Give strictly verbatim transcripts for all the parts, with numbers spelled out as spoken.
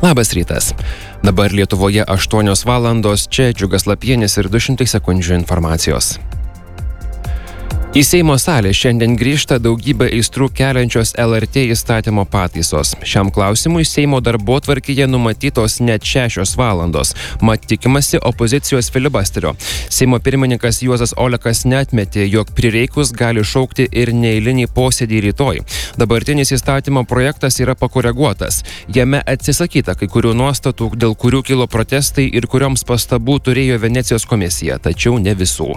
Labas rytas. Dabar Lietuvoje aštuonios valandos, čia Džiugas Lapienis ir du šimtai sekundžių informacijos. Į Seimo salę šiandien grįžta daugybė aistrų keliančios L R T įstatymo pataisos. Šiam klausimui Seimo darbotvarkėje numatytos net šešios valandos, mat tikimasi opozicijos filibasterio. Seimo pirmininkas Juozas Olekas neatmetė, jog prireikus gali šaukti ir neeilinį posėdį rytoj. Dabartinis įstatymo projektas yra pakoreguotas. Jame atsisakyta kai kurių nuostatų, dėl kurių kilo protestai ir kurioms pastabų turėjo Venecijos komisija, tačiau ne visų.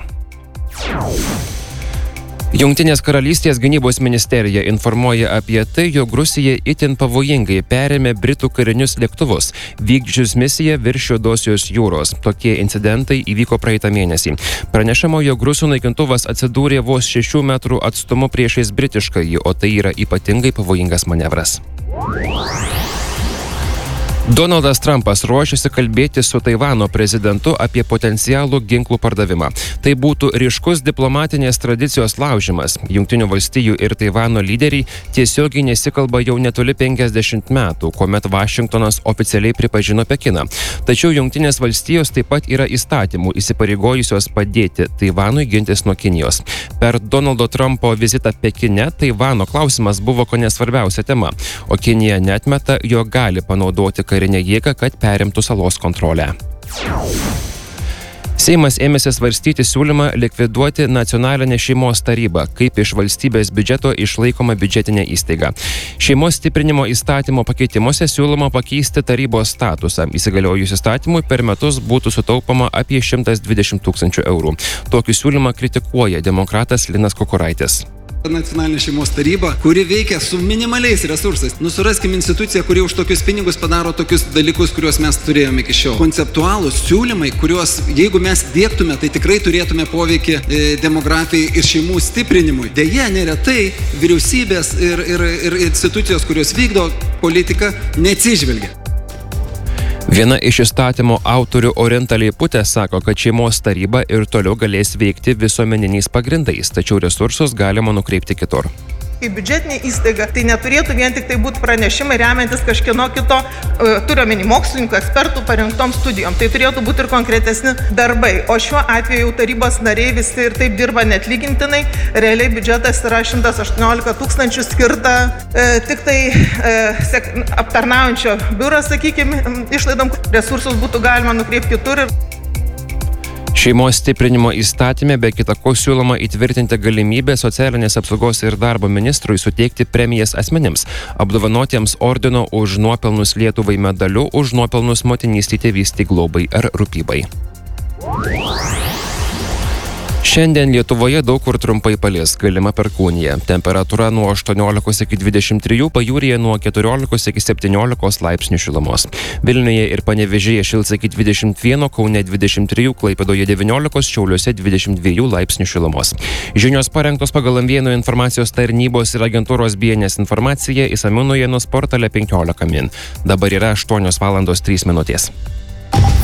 Jungtinės karalystės gynybos ministerija informuoja apie tai, jog Rusija itin pavojingai perėmė Britų karinius lėktuvus, vykdžius misiją virš Juodosios jūros. Tokie incidentai įvyko praeitą mėnesį. Pranešama, jog rusų naikintuvas atsidūrė vos šešių metrų atstumu priešais britiškąjį, o tai yra ypatingai pavojingas manevras. Donaldas Trumpas ruošiasi kalbėti su Taivano prezidentu apie potencialų ginklų pardavimą. Tai būtų ryškus diplomatinės tradicijos laužimas. Jungtinių valstijų ir Taivano lyderiai tiesiogiai nesikalba jau netoli penkiasdešimt metų, kuomet Vašingtonas oficialiai pripažino Pekiną. Tačiau Jungtinės valstijos taip pat yra įstatymų įsipareigojusios padėti Taivanui gintis nuo Kinijos. Per Donaldo Trumpo vizitą Pekine Taivano klausimas buvo kone svarbiausia tema, o Kinija neatmeta, jog gali panaudoti karinę jėgą, kad perimtų salos kontrolę. Seimas ėmėsi svarstyti siūlymą likviduoti nacionalinę šeimos tarybą, kaip iš valstybės biudžeto išlaikoma biudžetinė įstaiga. Šeimos stiprinimo įstatymo pakeitimuose siūloma pakeisti tarybos statusą. Įsigaliojus įstatymui per metus būtų sutaupoma apie šimtas dvidešimt tūkstančių eurų. Tokį siūlymą kritikuoja demokratas Linas Kukuraitis. Nacionalinė šeimos taryba, kuri veikia su minimaliais resursais. Nusuraskime instituciją, kuri už tokius pinigus padaro tokius dalykus, kuriuos mes turėjome iki šiol. Konceptualūs siūlymai, kuriuos jeigu mes diegtume, tai tikrai turėtume poveikį e, demografijai ir šeimų stiprinimui. Deja, neretai vyriausybės ir, ir, ir institucijos, kurios vykdo politiką, neatsižvelgia. Viena iš įstatymo autorių Orinta Leiputė sako, kad šeimos taryba ir toliau galės veikti visuomeniniais pagrindais, tačiau resursus galima nukreipti kitur. Kaip biudžetinė įstaiga, tai neturėtų vien tik tai būti pranešimai remiantis kažkieno kito, uh, turiuomenį mokslininkų, ekspertų parinktom studijom. Tai turėtų būti ir konkretesni darbai. O šiuo atveju jau tarybos nariai visi ir taip dirba neatlygintinai. Realiai biudžetas yra šimtas aštuoniolika tūkstančių skirta uh, tik tai uh, sek, aptarnaujančio biuro, sakykime, išlaidom. Resursus būtų galima nukreipti kitur. Ir Šeimos stiprinimo įstatyme be kita ko siūloma įtvirtinti galimybę socialinės apsaugos ir darbo ministrui suteikti premijas asmenims, apdovanotiems ordino už nuopelnus Lietuvai medaliu, už nuopelnus motinystei, tėvystei, globai ar rūpybai. Šiandien Lietuvoje daug kur trumpai palis, galima perkūnija. Temperatūra nuo aštuoniolikos iki dvidešimt trijų, pajūryje nuo keturiolikos iki septyniolikos laipsnių šilumos. Vilniuje ir Panevėžyje šils iki dvidešimt vieno, Kaune dvidešimt trijų, Klaipėdoje devyniolikos, Šiauliuose dvidešimt dviejų laipsnių šilumos. Žinios parengtos pagal M vieno informacijos tarnybos ir agentūros B N S informaciją, išsamių naujienų portale penkiolika min. Dabar yra aštuonios valandos trys minutės.